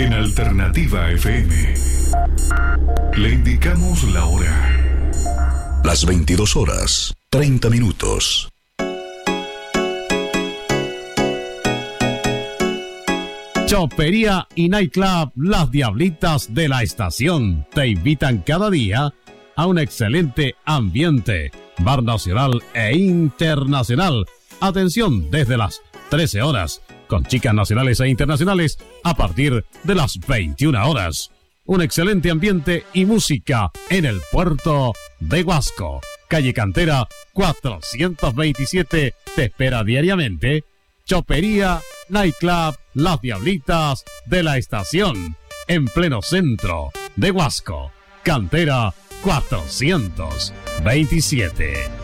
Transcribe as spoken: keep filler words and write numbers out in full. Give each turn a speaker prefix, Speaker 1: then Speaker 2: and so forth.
Speaker 1: En Alternativa F M le indicamos la hora. Las veintidós horas, treinta minutos.
Speaker 2: Chopería y Nightclub Las Diablitas de la Estación te invitan cada día a un excelente ambiente, bar nacional e internacional. Atención desde las trece horas, con chicas nacionales e internacionales a partir de las veintiuna horas. Un excelente ambiente y música en el puerto de Huasco. Calle Cantera cuatrocientos veintisiete te espera diariamente. Chopería Nightclub Las Diablitas de la Estación, en pleno centro de Huasco. Cantera cuatrocientos veintisiete.